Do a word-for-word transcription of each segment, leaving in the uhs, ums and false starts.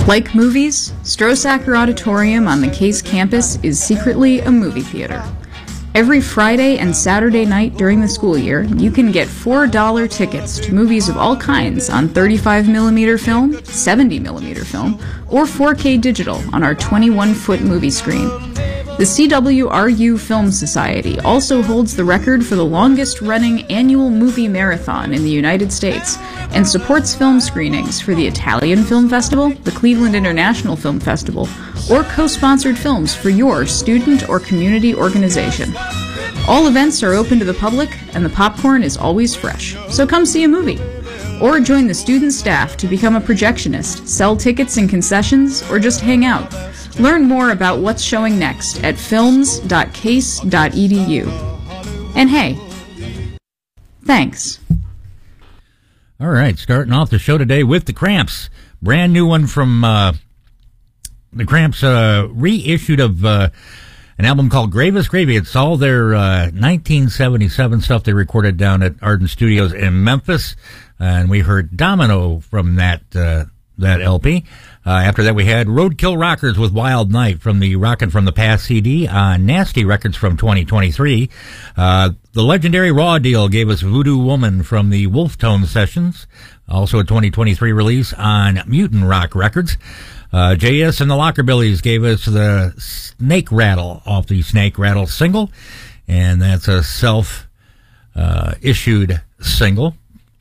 Like movies, Strosacker Auditorium on the Case campus is secretly a movie theater. Every Friday and Saturday night during the school year, you can get four dollar tickets to movies of all kinds on thirty-five millimeter film, seventy millimeter film, or four K digital on our twenty-one foot movie screen. The C W R U Film Society also holds the record for the longest-running annual movie marathon in the United States and supports film screenings for the Italian Film Festival, the Cleveland International Film Festival, or co-sponsored films for your student or community organization. All events are open to the public, and the popcorn is always fresh. So come see a movie. Or join the student staff to become a projectionist, sell tickets and concessions, or just hang out. Learn more about what's showing next at films dot case dot e d u. And hey, thanks. All right, starting off the show today with the Cramps. Brand new one from uh, the Cramps, uh, reissued of uh, an album called Gravest Gravy. It's all their uh, nineteen seventy-seven stuff they recorded down at Arden Studios in Memphis. And we heard Domino from that uh, that L P. Uh, after that, we had Roadkill Rockers with Wild Night from the Rockin' from the Past C D on Nasty Records from twenty twenty-three. Uh, the legendary Raw Deal gave us Voodoo Woman from the Wolf Tone Sessions, also a twenty twenty-three release on Mutant Rock Records. Uh, J S and the Lockerbillies gave us the Snake Rattle off the Snake Rattle single, and that's a self-issued uh, single.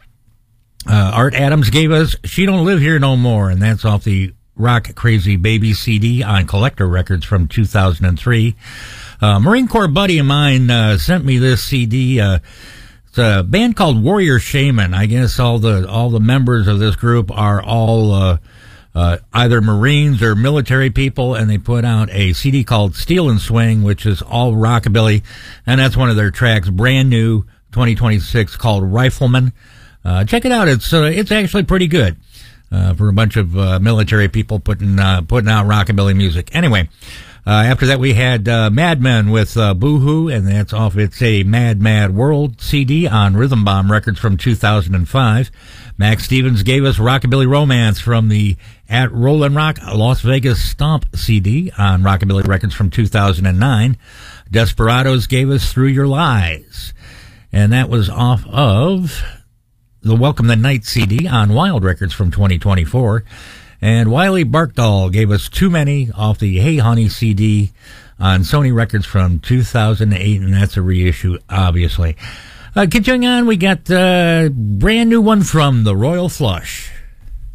Uh, Art Adams gave us She Don't Live Here No More, and that's off the Rock Crazy Baby C D on Collector Records from two thousand three. Uh, Marine Corps buddy of mine uh, sent me this C D. Uh, it's a band called Warrior Shaman. I guess all the all the members of this group are all uh, uh, either Marines or military people, and they put out a C D called Steel and Swing, which is all rockabilly, and that's one of their tracks, brand new, twenty twenty-six, called Rifleman. Uh, check it out. It's, uh, it's actually pretty good, uh, for a bunch of, uh, military people putting, uh, putting out rockabilly music. Anyway, uh, after that we had, uh, Mad Men with, uh, Boohoo, and that's off It's a Mad, Mad World C D on Rhythm Bomb Records from two thousand five. Max Stevens gave us Rockabilly Romance from the At Rollin' Rock Las Vegas Stomp C D on Rockabilly Records from two thousand nine. Desperados gave us Through Your Lies, and that was off of the Welcome the Night C D on Wild Records from twenty twenty-four. And Wiley Barkdahl gave us Too Many off the Hey Honey C D on Sony Records from two thousand eight, and that's a reissue, obviously. Uh, continuing on, we got a uh, brand new one from the Royal Flush.